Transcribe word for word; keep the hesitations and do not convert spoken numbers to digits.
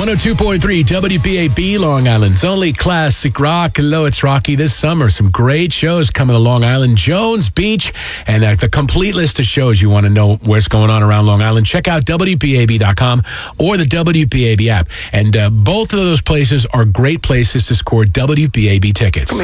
one oh two point three W B A B, Long Island's only classic rock. Hello, it's Rocky. This summer, some great shows coming to Long Island, Jones Beach, and uh, the complete list of shows you want to know what's going on around Long Island. Check out W B A B dot com or the W B A B app. And uh, both of those places are great places to score W B A B tickets.